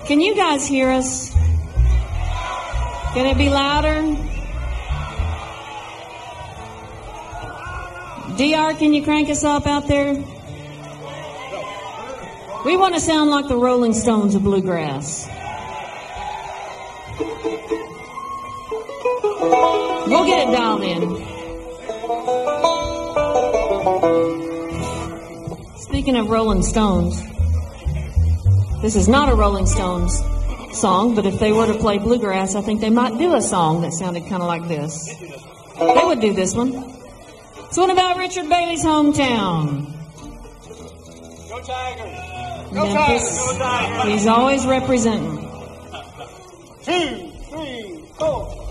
Can you guys hear us? Can it be louder? DR, can you crank us up out there? We want to sound like the Rolling Stones of bluegrass. We'll get it dialed in. Speaking of Rolling Stones, this is not a Rolling Stones song, but if they were to play bluegrass, I think they might do a song that sounded kind of like this. They would do this one. It's one about Richard Bailey's hometown. Go Tigers! Go Tigers! Go Tigers! He's always representing. 2, 3, 4.